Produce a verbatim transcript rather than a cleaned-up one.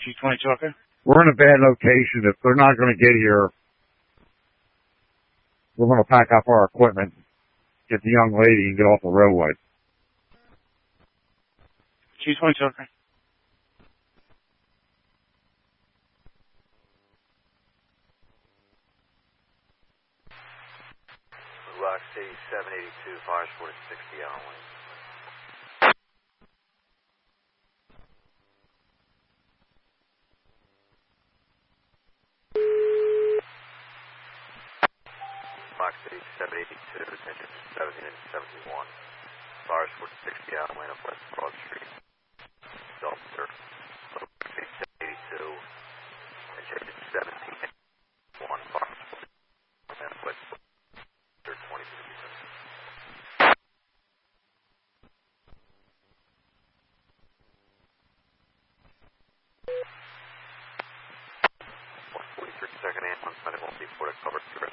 G twenty-two, okay. We're in a bad location. If they're not going to get here, we're going to pack up our equipment, get the young lady, and get off the roadway. G twenty-two, okay. Rock City seven eighty-two, fires forty sixty Allen Lane. Rock City seven eighty-two, attention seventeen and seventy-one. Fires forty sixty Allen Lane up West Broad Street. Delta, Rock City seven eighty-two, attention seventeen and one. Fires forty sixty Allen West Broad Street, twenty-two. one forty-three second and one twenty-one before the cover threat.